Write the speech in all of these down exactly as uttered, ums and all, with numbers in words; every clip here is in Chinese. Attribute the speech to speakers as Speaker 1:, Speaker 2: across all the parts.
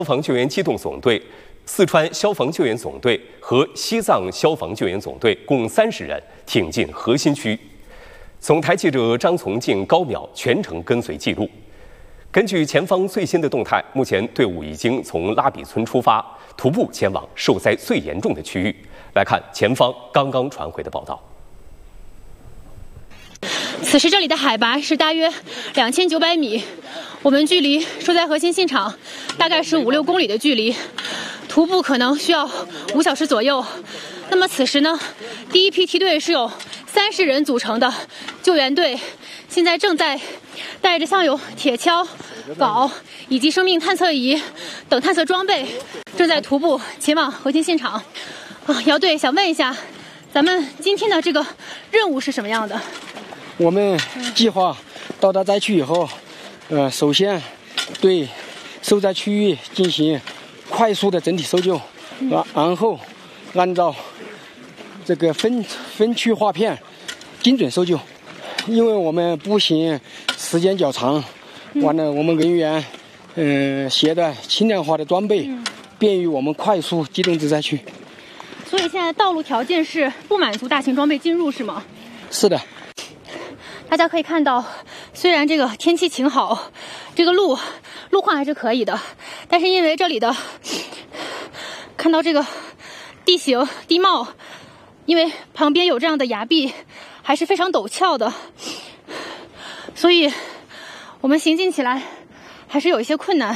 Speaker 1: 消防救援机动总队、四川消防救援总队和西藏消防救援总队共三十人挺进核心区。总台记者张从静、高淼全程跟随记录。根据前方最新的动态，目前队伍已经从拉比村出发，徒步前往受灾最严重的区域。来看前方刚刚传回的报道。
Speaker 2: 此时这里的海拔是大约两千九百米，我们距离受灾核心现场大概是五六公里的距离，徒步可能需要五小时左右。那么此时呢，第一批梯队是有三十人组成的救援队，现在正在带着像有铁锹、镐以及生命探测仪等探测装备，正在徒步前往核心现场。啊，姚队想问一下，咱们今天的这个任务是什么样的？
Speaker 3: 我们计划到达灾区以后，呃，首先对受灾区域进行快速的整体搜救，然然后按照这个分分区划片精准搜救。因为我们步行时间较长，完了我们人员嗯、呃、携带轻量化的装备，便于我们快速机动至灾区。
Speaker 2: 所以现在道路条件是不满足大型装备进入，是吗？
Speaker 3: 是的。
Speaker 2: 大家可以看到，虽然这个天气晴好，这个路路况还是可以的，但是因为这里的看到这个地形地貌，因为旁边有这样的崖壁，还是非常陡峭的，所以我们行进起来还是有一些困难。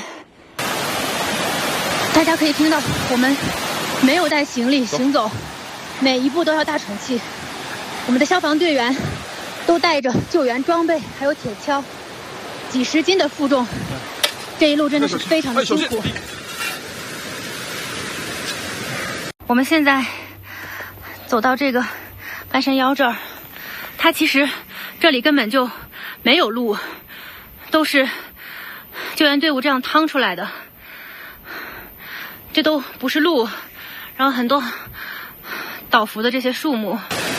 Speaker 2: 大家可以听到，我们没有带行李行走，每一步都要大喘气。我们的消防队员 都带着救援装备，还有铁锹，几十斤的负重，这一路真的是非常的辛苦。我们现在走到这个半山腰这儿，它其实这里根本就没有路，都是救援队伍这样趟出来的，这都不是路，然后很多倒伏的这些树木。